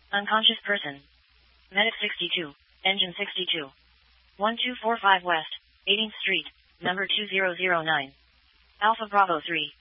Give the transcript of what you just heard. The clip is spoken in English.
Unconscious person. Medic 62. Engine 62. 1245 West, 18th Street, number 2009. Alpha Bravo 3.